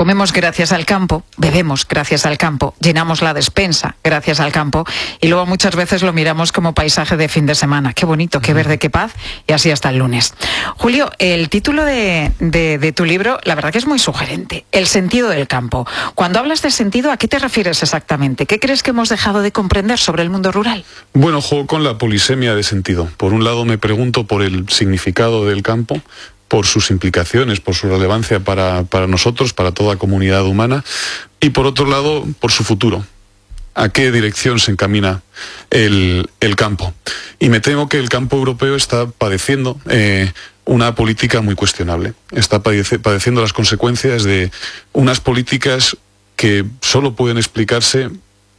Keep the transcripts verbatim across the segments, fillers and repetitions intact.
Comemos gracias al campo, bebemos gracias al campo, llenamos la despensa gracias al campo y luego muchas veces lo miramos como paisaje de fin de semana. Qué bonito, qué verde, qué paz, y así hasta el lunes. Julio, el título de, de, de tu libro, la verdad que es muy sugerente. El sentido del campo. Cuando hablas de sentido, ¿a qué te refieres exactamente? ¿Qué crees que hemos dejado de comprender sobre el mundo rural? Bueno, juego con la polisemia de sentido. Por un lado me pregunto por el significado del campo, por sus implicaciones, por su relevancia para, para nosotros, para toda comunidad humana, y por otro lado, por su futuro. ¿A qué dirección se encamina el, el campo? Y me temo que el campo europeo está padeciendo eh, una política muy cuestionable. Está padece, padeciendo las consecuencias de unas políticas que solo pueden explicarse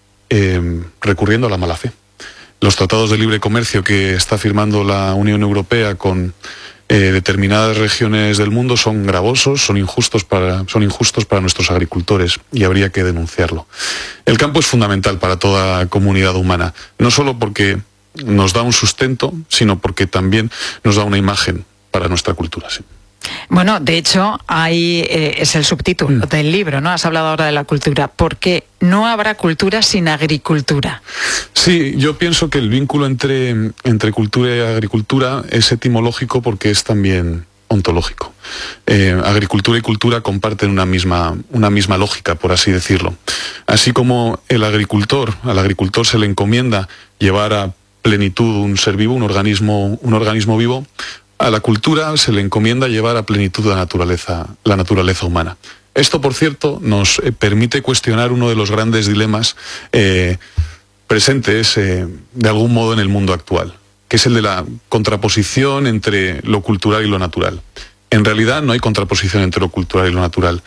eh, recurriendo a la mala fe. Los tratados de libre comercio que está firmando la Unión Europea con Eh, determinadas regiones del mundo son gravosos, son injustos para, son injustos para nuestros agricultores y habría que denunciarlo. El campo es fundamental para toda comunidad humana, no solo porque nos da un sustento, sino porque también nos da una imagen para nuestra cultura. Sí. Bueno, de hecho, ahí eh, es el subtítulo mm. del libro, ¿no? Has hablado ahora de la cultura. Porque no habrá cultura sin agricultura. Sí, yo pienso que el vínculo entre, entre cultura y agricultura es etimológico porque es también ontológico. Eh, agricultura y cultura comparten una misma, una misma lógica, por así decirlo. Así como el agricultor, al agricultor se le encomienda llevar a plenitud un ser vivo, un organismo, un organismo vivo, a la cultura se le encomienda llevar a plenitud la naturaleza, la naturaleza humana. Esto, por cierto, nos eh, permite cuestionar uno de los grandes dilemas eh, presentes eh, de algún modo en el mundo actual, que es el de la contraposición entre lo cultural y lo natural. En realidad no hay contraposición entre lo cultural y lo natural.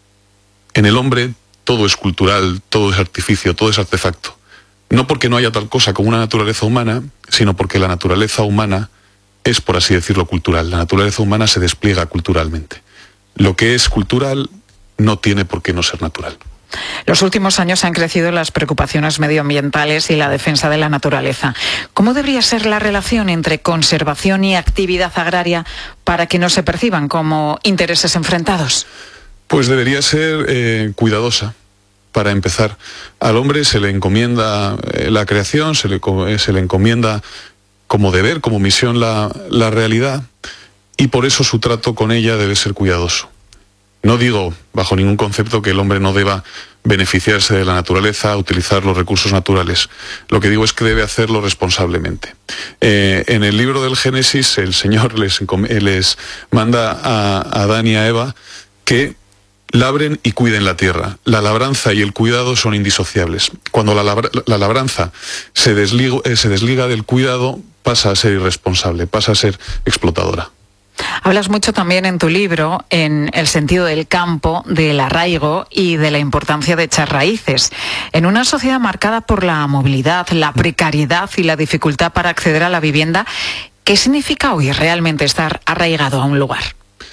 En el hombre todo es cultural, todo es artificio, todo es artefacto. No porque no haya tal cosa como una naturaleza humana, sino porque la naturaleza humana es, por así decirlo, cultural. La naturaleza humana se despliega culturalmente. Lo que es cultural no tiene por qué no ser natural. Los últimos años han crecido las preocupaciones medioambientales y la defensa de la naturaleza. ¿Cómo debería ser la relación entre conservación y actividad agraria para que no se perciban como intereses enfrentados? Pues debería ser eh, cuidadosa. Para empezar, al hombre se le encomienda eh, la creación, se le, eh, se le encomienda como deber, como misión la, la realidad, y por eso su trato con ella debe ser cuidadoso. No digo, bajo ningún concepto, que el hombre no deba beneficiarse de la naturaleza, utilizar los recursos naturales. Lo que digo es que debe hacerlo responsablemente. Eh, en el libro del Génesis, el Señor les, les manda a, a Adán y a Eva que labren y cuiden la tierra. La labranza y el cuidado son indisociables. Cuando la, labra, la labranza se desliga, eh, se desliga del cuidado, pasa a ser irresponsable, pasa a ser explotadora. Hablas mucho también en tu libro, en el sentido del campo, del arraigo y de la importancia de echar raíces. En una sociedad marcada por la movilidad, la precariedad y la dificultad para acceder a la vivienda, ¿qué significa hoy realmente estar arraigado a un lugar?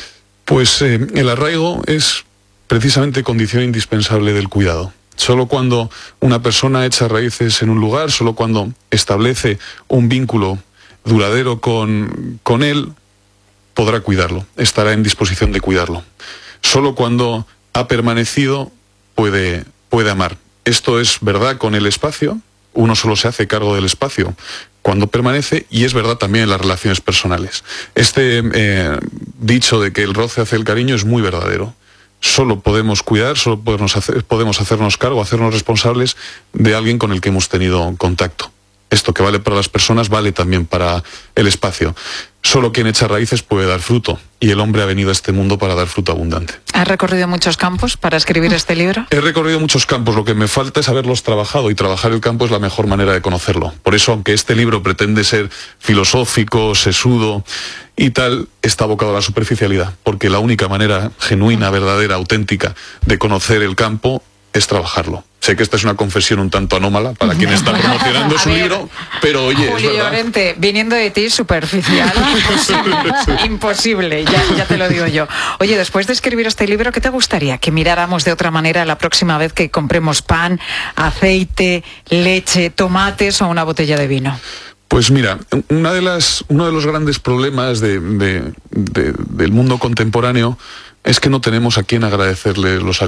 Pues eh, el arraigo es precisamente condición indispensable del cuidado. Solo cuando una persona echa raíces en un lugar, solo cuando establece un vínculo duradero con, con él, podrá cuidarlo, estará en disposición de cuidarlo. Solo cuando ha permanecido puede, puede amar. Esto es verdad con el espacio, uno solo se hace cargo del espacio cuando permanece, y es verdad también en las relaciones personales. Este eh, dicho de que el roce hace el cariño es muy verdadero. Solo podemos cuidar, solo podemos, hacer, podemos hacernos cargo, hacernos responsables de alguien con el que hemos tenido contacto. Esto que vale para las personas vale también para el espacio. Solo quien echa raíces puede dar fruto, y el hombre ha venido a este mundo para dar fruto abundante. ¿Has recorrido muchos campos para escribir este libro? He recorrido muchos campos, lo que me falta es haberlos trabajado, y trabajar el campo es la mejor manera de conocerlo. Por eso, aunque este libro pretende ser filosófico, sesudo y tal, está abocado a la superficialidad, porque la única manera genuina, verdadera, auténtica de conocer el campo es trabajarlo. Sé que esta es una confesión un tanto anómala para quien está promocionando su ver, libro, pero oye, Julio es verdad. Llorente, viniendo de ti, superficial, imposible, imposible, ya, ya te lo digo yo. Oye, después de escribir este libro, ¿qué te gustaría que miráramos de otra manera la próxima vez que compremos pan, aceite, leche, tomates o una botella de vino? Pues mira, una de las, uno de los grandes problemas de, de, de, del mundo contemporáneo es que no tenemos a quién agradecerle los alimentos.